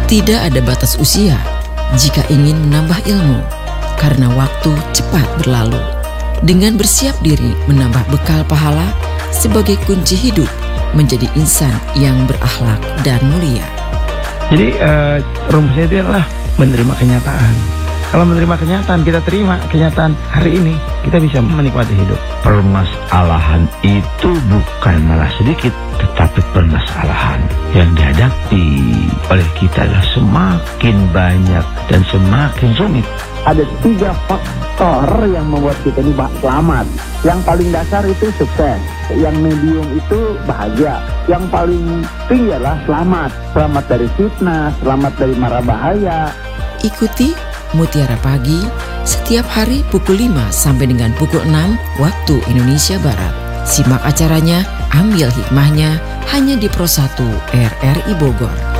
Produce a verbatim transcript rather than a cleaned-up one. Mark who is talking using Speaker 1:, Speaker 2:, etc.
Speaker 1: Tidak ada batas usia jika ingin menambah ilmu, karena waktu cepat berlalu. Dengan bersiap diri menambah bekal pahala sebagai kunci hidup menjadi insan yang berakhlak dan mulia.
Speaker 2: Jadi uh, rumusnya itu adalah menerima kenyataan. Kalau menerima kenyataan, kita terima kenyataan hari ini, kita bisa menikmati hidup.
Speaker 3: Permasalahan itu bukan malah sedikit, tetapi permasalahan yang dihadapi oleh kita adalah semakin banyak dan semakin rumit.
Speaker 4: Ada tiga faktor yang membuat kita ini selamat. Yang paling dasar itu sukses, yang medium itu bahagia, yang paling tinggi adalah selamat. Selamat dari fitnah, selamat dari mara bahaya.
Speaker 1: Ikuti Mutiara Pagi setiap hari pukul lima sampai dengan pukul enam waktu Indonesia Barat. Simak acaranya, ambil hikmahnya hanya di Pro satu R R I Bogor.